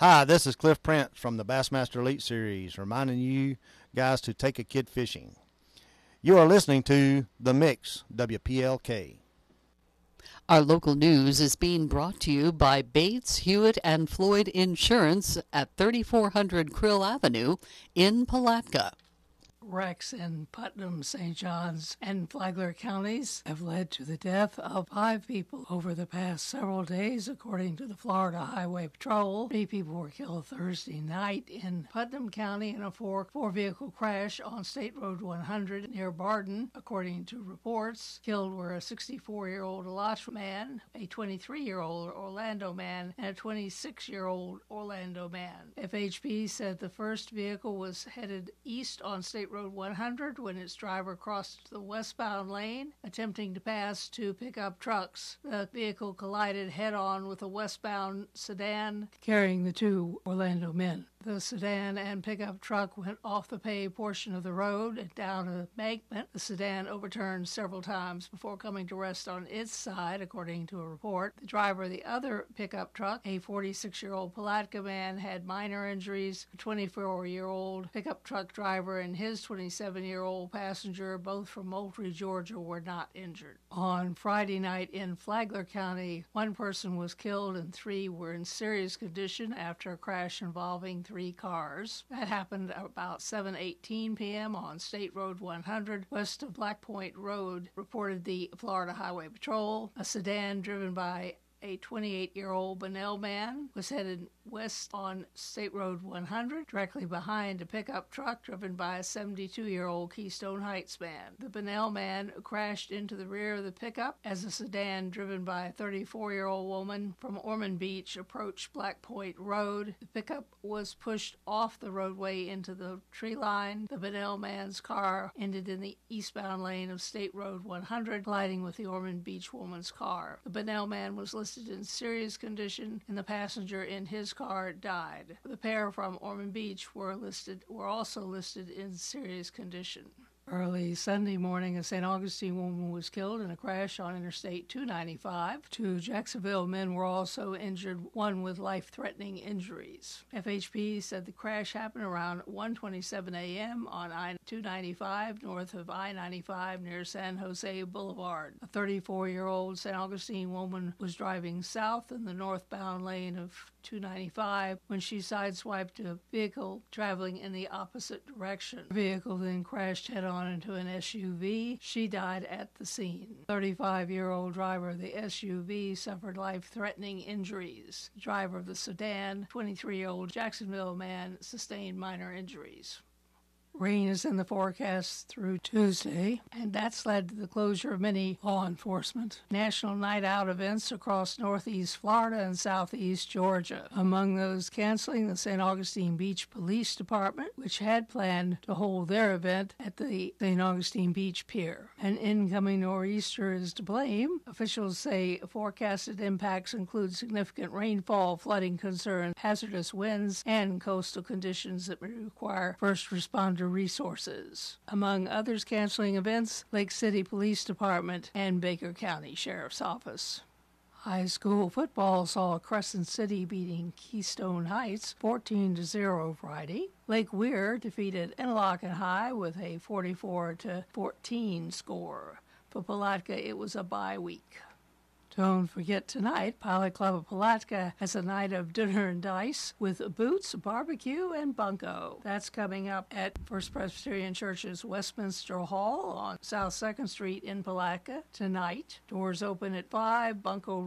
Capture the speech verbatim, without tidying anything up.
Hi, this is Cliff Prince from the Bassmaster Elite Series, reminding you guys to take a kid fishing. You are listening to The Mix, W P L K. Our local news is being brought to you by Bates, Hewitt, and Floyd Insurance at thirty-four hundred Krill Avenue in Palatka. Wrecks in Putnam, Saint Johns, and Flagler counties have led to the death of five people over the past several days, according to the Florida Highway Patrol. Three people were killed Thursday night in Putnam County in a four, four-vehicle crash on State Road one hundred near Barden, according to reports. Killed were a sixty-four-year-old Alachua man, a twenty-three-year-old Orlando man, and a twenty-six-year-old Orlando man. F H P said the first vehicle was headed east on State Road one hundred when its driver crossed the westbound lane, attempting to pass two pickup trucks. The vehicle collided head-on with a westbound sedan carrying the two Orlando men. The sedan and pickup truck went off the paved portion of the road and down an embankment. The sedan overturned several times before coming to rest on its side, according to a report. The driver of the other pickup truck, a forty-six-year-old Palatka man, had minor injuries. A twenty-four-year-old pickup truck driver and his twenty-seven-year-old passenger, both from Moultrie, Georgia, were not injured. On Friday night in Flagler County, one person was killed and three were in serious condition after a crash involving three Three cars. That happened about seven eighteen p.m. on State Road one hundred, west of Black Point Road, reported the Florida Highway Patrol. A sedan driven by a twenty-eight-year-old Bunnell man was headed west on State Road one hundred, directly behind a pickup truck driven by a seventy-two-year-old Keystone Heights man. The Bunnell man crashed into the rear of the pickup as a sedan driven by a thirty-four-year-old woman from Ormond Beach approached Black Point Road. The pickup was pushed off the roadway into the tree line. The Bunnell man's car ended in the eastbound lane of State Road one hundred, colliding with the Ormond Beach woman's car. The Bunnell man was listed in serious condition, and the passenger in his car died. The pair from Ormond Beach were listed were also listed in serious condition. Early Sunday morning, a Saint Augustine woman was killed in a crash on Interstate two ninety-five. Two Jacksonville men were also injured, one with life-threatening injuries. F H P said the crash happened around one twenty-seven a.m. on I two ninety-five, north of I ninety-five near San Jose Boulevard. A thirty-four-year-old Saint Augustine woman was driving south in the northbound lane of two ninety-five when she sideswiped a vehicle traveling in the opposite direction. The vehicle then crashed head-on into an S U V. She died at the scene. thirty-five-year-old driver of the S U V suffered life-threatening injuries. The driver of the sedan, twenty-three-year-old Jacksonville man, sustained minor injuries. Rain is in the forecast through Tuesday, and that's led to the closure of many law enforcement national night out events across northeast Florida and southeast Georgia. Among those canceling, the Saint Augustine Beach Police Department, which had planned to hold their event at the Saint Augustine Beach Pier. An incoming nor'easter is to blame. Officials say forecasted impacts include significant rainfall, flooding concerns, hazardous winds, and coastal conditions that may require first responder resources. Among others canceling events, Lake City Police Department and Baker County Sheriff's Office. High school football saw Crescent City beating Keystone Heights fourteen to zero Friday. Lake Weir defeated Interlochen High with a forty-four to fourteen score. For Palatka, it was a bye week. Don't forget tonight, Pilot Club of Palatka has a night of dinner and dice with boots, barbecue, and bunco. That's coming up at First Presbyterian Church's Westminster Hall on South second Street in Palatka tonight. Doors open at five, bunco